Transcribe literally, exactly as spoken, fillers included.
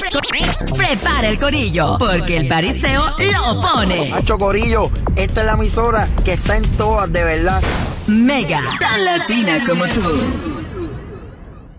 Prepara el corillo, porque el pariseo lo pone. Hacho corillo, esta es la emisora que está en todas, de verdad. Mega, tan latina como tú.